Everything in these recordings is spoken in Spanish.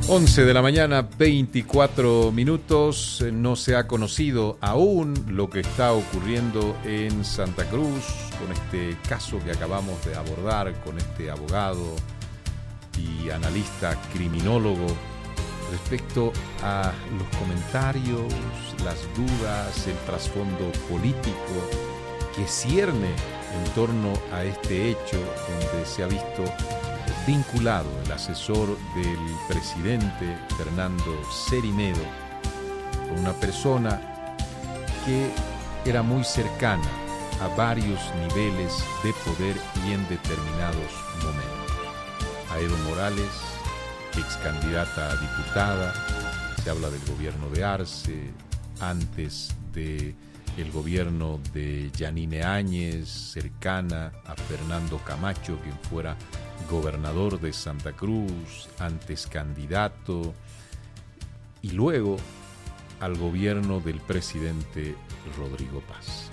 11 de la mañana, 24 minutos. No se ha conocido aún lo que está ocurriendo en Santa Cruz con este caso que acabamos de abordar con este abogado y analista criminólogo respecto a los comentarios, las dudas, el trasfondo político que cierne en torno a este hecho donde se ha visto vinculado el asesor del presidente Fernando Cerimedo con una persona que era muy cercana a varios niveles de poder y en determinados momentos. A Evo Morales, ex candidata a diputada, se habla del gobierno de Arce, antes de el gobierno de Yanine Áñez, cercana a Fernando Camacho, quien fuera gobernador de Santa Cruz, antes candidato, y luego al gobierno del presidente Rodrigo Paz.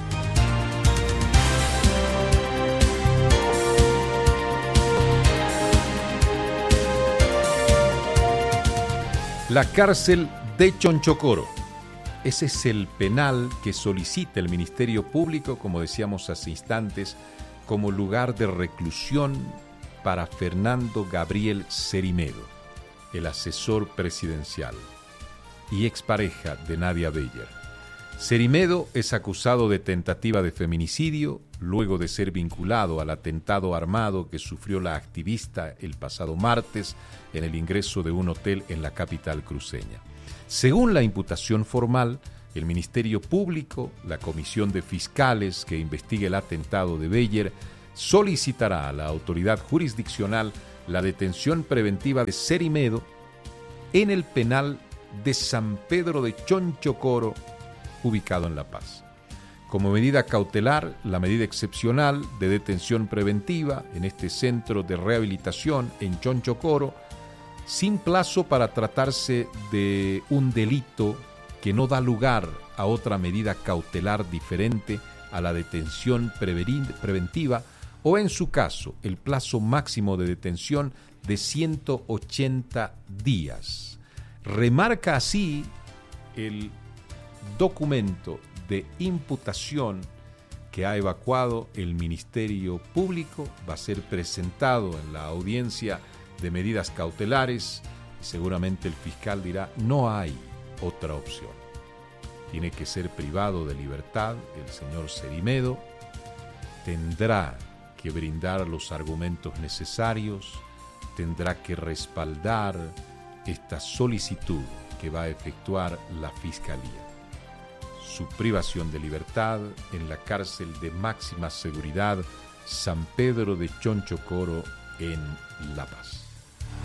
La cárcel de Chonchocoro. Ese es el penal que solicita el Ministerio Público, como decíamos hace instantes, como lugar de reclusión para Fernando Gabriel Cerimedo, el asesor presidencial y expareja de Nadia Beyer. Cerimedo es acusado de tentativa de feminicidio luego de ser vinculado al atentado armado que sufrió la activista el pasado martes en el ingreso de un hotel en la capital cruceña. Según la imputación formal, el Ministerio Público, la Comisión de Fiscales que investiga el atentado de Beyer, solicitará a la autoridad jurisdiccional la detención preventiva de Cerimedo en el penal de San Pedro de Chonchocoro, ubicado en La Paz. Como medida cautelar, la medida excepcional de detención preventiva en este centro de rehabilitación en Chonchocoro, sin plazo para tratarse de un delito que no da lugar a otra medida cautelar diferente a la detención preventiva, o en su caso, el plazo máximo de detención de 180 días. Remarca así el documento de imputación que ha evacuado el Ministerio Público. Va a ser presentado en la audiencia de medidas cautelares y seguramente el fiscal dirá: no hay otra opción. Tiene que ser privado de libertad el señor Cerimedo, tendrá que brindar los argumentos necesarios, tendrá que respaldar esta solicitud que va a efectuar la Fiscalía. Su privación de libertad en la cárcel de máxima seguridad San Pedro de Chonchocoro en La Paz.